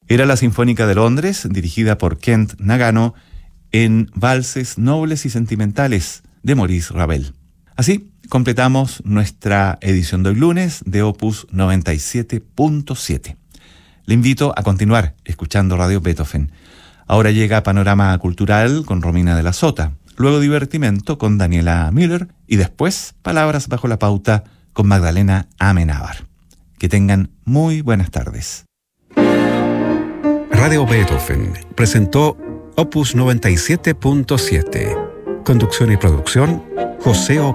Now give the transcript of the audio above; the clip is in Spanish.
Era la Sinfónica de Londres, dirigida por Kent Nagano, en Valses Nobles y Sentimentales de Maurice Ravel. Así completamos nuestra edición de hoy lunes de Opus 97.7. Le invito a continuar escuchando Radio Beethoven. Ahora llega Panorama Cultural con Romina de la Sota, luego Divertimento con Daniela Müller y después Palabras bajo la pauta con Magdalena Amenábar. Que tengan muy buenas tardes. Radio Beethoven presentó Opus 97.7. Conducción y producción, José